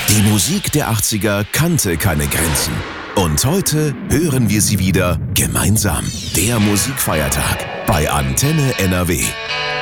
Die Musik der 80er kannte keine Grenzen. Und heute hören wir sie wieder gemeinsam. Der Musikfeiertag bei Antenne NRW.